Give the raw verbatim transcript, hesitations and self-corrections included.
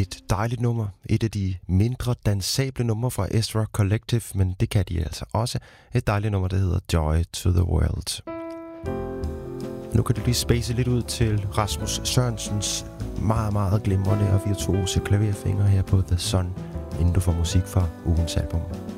et dejligt nummer. Et af de mindre dansable numre fra Ezra Collective, men det kan de altså også. Et dejligt nummer, der hedder Joy to the World. Nu kan du lige space lidt ud til Rasmus Sørensens meget, meget glimrende og virtuose klaverfingre her på The Sun, inden du får musik fra ugens album.